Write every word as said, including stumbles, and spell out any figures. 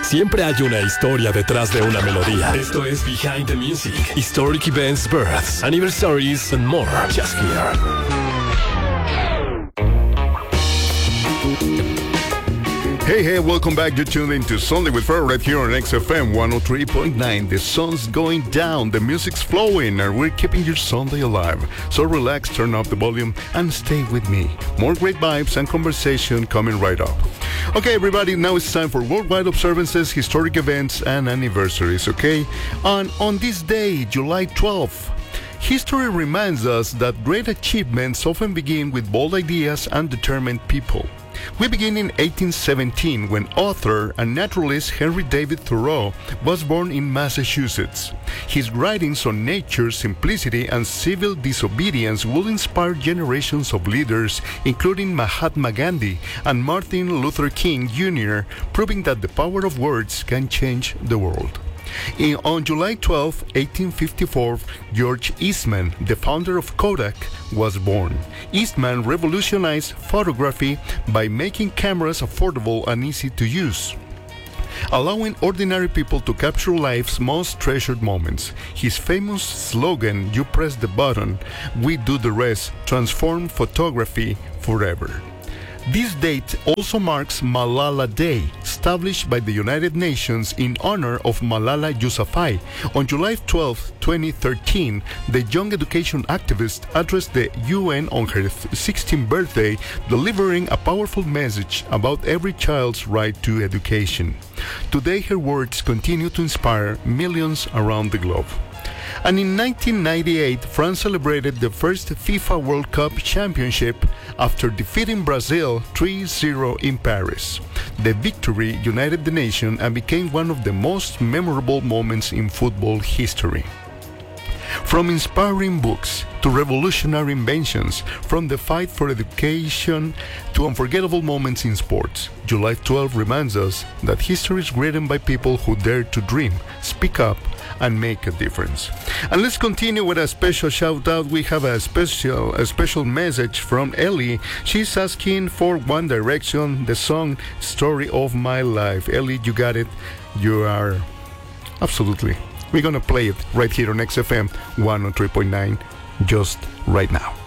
Siempre hay una historia detrás de una melodía. Esto es Behind the Music. Historic events, births, anniversaries, and more. Just here. Hey, hey, welcome back. You're tuned into Sunday with Fred right here on X F M one oh three point nine. The sun's going down, the music's flowing, and we're keeping your Sunday alive. So relax, turn up the volume, and stay with me. More great vibes and conversation coming right up. Okay, everybody, now it's time for worldwide observances, historic events, and anniversaries, okay? And on this day, July twelfth, history reminds us that great achievements often begin with bold ideas and determined people. We begin in eighteen seventeen when author and naturalist Henry David Thoreau was born in Massachusetts. His writings on nature, simplicity, and civil disobedience will inspire generations of leaders, including Mahatma Gandhi and Martin Luther King Junior, proving that the power of words can change the world. In, on July twelfth, eighteen fifty-four, George Eastman, the founder of Kodak, was born. Eastman revolutionized photography by making cameras affordable and easy to use, allowing ordinary people to capture life's most treasured moments. His famous slogan, "You press the button, we do the rest," transformed photography forever. This date also marks Malala Day, established by the United Nations in honor of Malala Yousafzai. On July twelfth, twenty thirteen, the young education activist addressed the U N on her sixteenth birthday, delivering a powerful message about every child's right to education. Today, her words continue to inspire millions around the globe. And in nineteen ninety-eight, France celebrated the first FIFA World Cup championship after defeating Brazil three zero in Paris. The victory united the nation and became one of the most memorable moments in football history. From inspiring books to revolutionary inventions, from the fight for education to unforgettable moments in sports, July twelfth reminds us that history is written by people who dare to dream, speak up, and make a difference. And let's continue with a special shout out. We have a special a special message from Ellie. She's asking for One Direction, the song "Story of My Life." Ellie, you got it. You are absolutely. We're gonna play it right here on X F M one oh three point nine just right now.